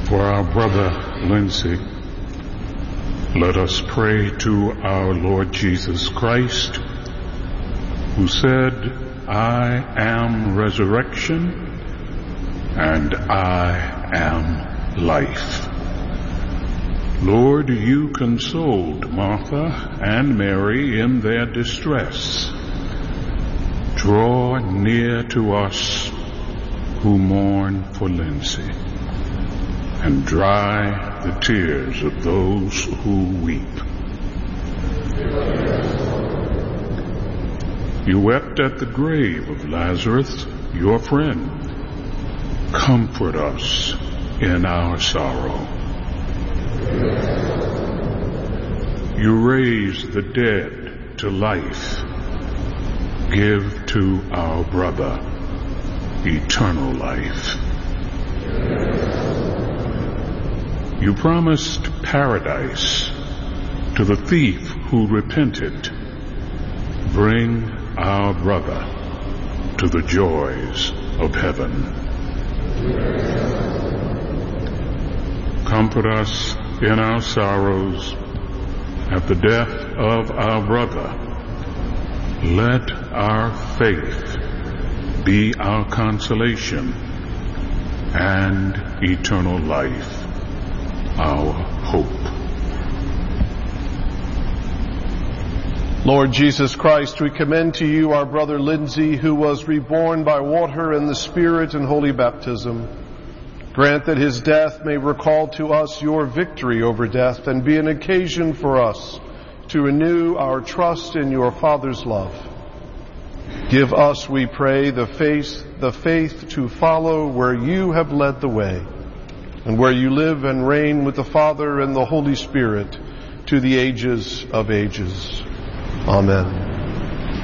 For our brother Lindsay, let us pray to our Lord Jesus Christ, who said, "I am resurrection and I am life." Lord, you consoled Martha and Mary in their distress. Draw near to us who mourn for Lindsay, and dry the tears of those who weep. You wept at the grave of Lazarus, your friend. Comfort us in our sorrow. You raise the dead to life. Give to our brother eternal life. You promised paradise to the thief who repented. Bring our brother to the joys of heaven. Comfort us in our sorrows at the death of our brother. Let our faith be our consolation, and eternal life our hope. Lord Jesus Christ, we commend to you our brother Lindsay, who was reborn by water and the Spirit in holy baptism. Grant that his death may recall to us your victory over death and be an occasion for us to renew our trust in your Father's love. Give us, we pray, the faith to follow where you have led the way, and where you live and reign with the Father and the Holy Spirit to the ages of ages. Amen.